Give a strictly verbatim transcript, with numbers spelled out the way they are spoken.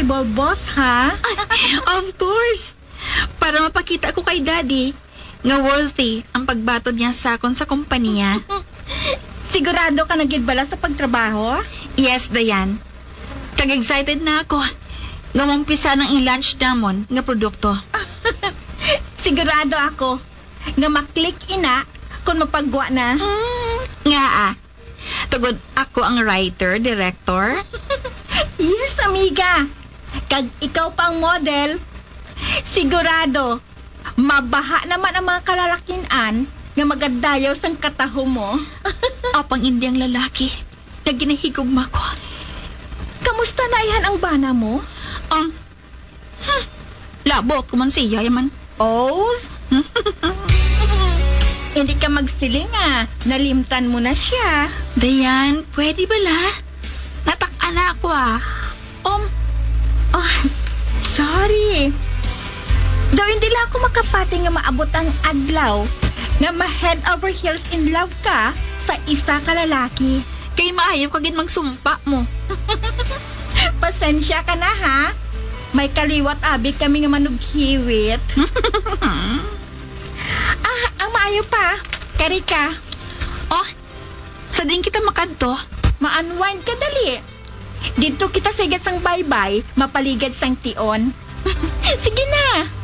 responsible boss, ha? Of course. Para mapakita ko kay Daddy nga worthy ang pagbatod niya sa akon sa kumpanya. Sigurado ka nagidbala sa pagtrabaho? Yes, Dayan. Kag-excited na ako nga mampisa ng i-launch namon nga produkto. Sigurado ako nga maklik ina kung mapagwa na. Mm, nga ah. Tugod ako ang writer, director. Yes, amiga. Kag ikaw pang model, sigurado, mabaha naman ang mga kalalakinan nga magadayaw sang kataho mo. Apang indiyang lalaki na ginahigugma ko. Kamusta na ihan ang bana mo? Ang, hmm, labo ko man siya, yaman. Oh, hindi ka magsiling ah. Nalimtan mo na siya. Dayan, pwede bala? Natak-an na ako ah. Um, oh, sorry. Daw hindi lang ako makapati nga maabot ang adlaw nga ma-head over heels in love ka sa isa ka lalaki. Kay maayaw kagid magsumpa mo. Pasensya ka na ha. May kaliwat abi kami nga manughiwit. Ah, ang maayo pa. Karika. Oh, sa din kita makadto. Ma-unwind ka dali. Dito kita sigad sang bye-bye, mapaligad sang tion. Sige na.